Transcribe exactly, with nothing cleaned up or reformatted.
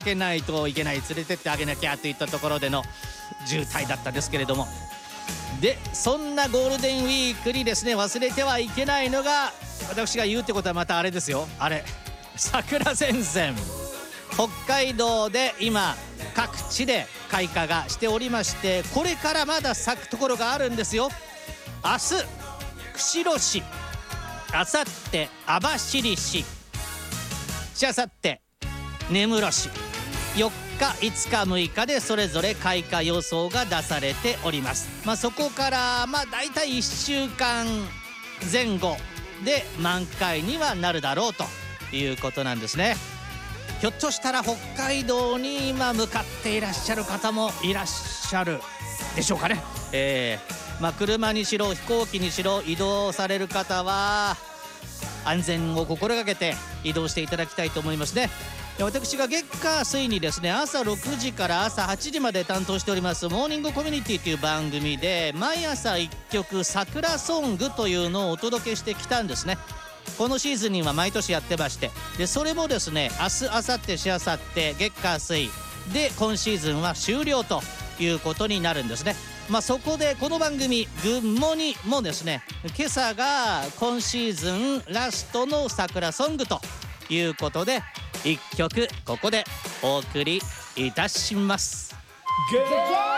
けないといけない、連れてってあげなきゃといったところでの渋滞だったんですけれども、でそんなゴールデンウィークにですね忘れてはいけないのが、私が言うってことはまたあれですよ、あれ桜前線。北海道で今各地で開花がしておりまして、これからまだ咲くところがあるんですよ。明日釧路市、あさって網走市、しあさって根室市、よっかいつかむいかでそれぞれ開花予想が出されております。まあ、そこからまあだいたいいっしゅうかんぜん後で満開にはなるだろうということなんですね。ひょっとしたら北海道に今向かっていらっしゃる方もいらっしゃるでしょうかね。えーまあ、車にしろ飛行機にしろ移動される方は安全を心がけて移動していただきたいと思いますね。私が月火水にですね朝ろくじから朝はちじまで担当しておりますモーニングコミュニティという番組で、毎朝いっきょく桜ソングというのをお届けしてきたんですね。このシーズンには毎年やってまして、でそれもですね明日明後日しあさって月火水で今シーズンは終了ということになるんですね。まあ、そこでこの番組グッモニもですね、今朝が今シーズンラストの桜ソングということでいっきょくここでお送りいたします。 ゲ